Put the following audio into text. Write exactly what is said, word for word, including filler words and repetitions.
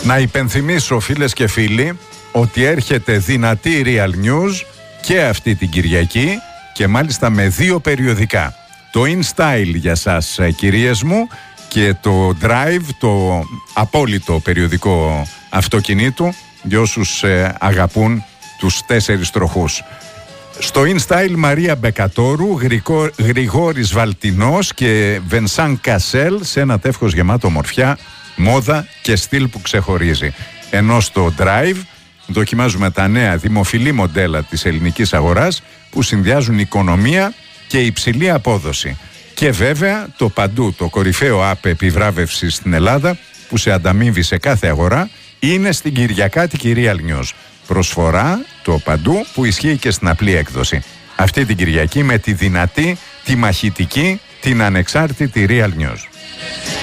Να υπενθυμίσω, φίλες και φίλοι, ότι έρχεται δυνατή Real News και αυτή την Κυριακή και μάλιστα με δύο περιοδικά. Το InStyle για σας, κυρίες μου, και το Drive, το απόλυτο περιοδικό αυτοκινήτου για όσους ε, αγαπούν τους τέσσερις τροχούς. Στο InStyle Μαρία Μπεκατόρου, Γρηγό, Γρηγόρης Βαλτινός και Βενσάν Κασέλ σε ένα τεύχος γεμάτο ομορφιά, μόδα και στυλ που ξεχωρίζει. Ενώ στο Drive δοκιμάζουμε τα νέα δημοφιλή μοντέλα της ελληνικής αγοράς που συνδυάζουν οικονομία και υψηλή απόδοση. Και βέβαια το παντού, το κορυφαίο app επιβράβευσης στην Ελλάδα που σε ανταμείβει σε κάθε αγορά είναι στην Κυριακάτικη Real News. Προσφορά το παντού που ισχύει και στην απλή έκδοση. Αυτή την Κυριακή με τη δυνατή, τη μαχητική, την ανεξάρτητη Real News.